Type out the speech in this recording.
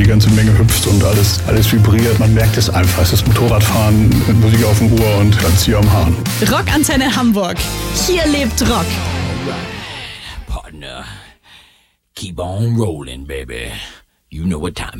ganze Menge hüpft und alles vibriert. Man merkt es einfach. Es ist Motorradfahren mit Musik auf dem Ohr und ganz hier am Hahn. Rockantenne Hamburg. Hier lebt Rock. Partner, keep on rolling, baby. You know what time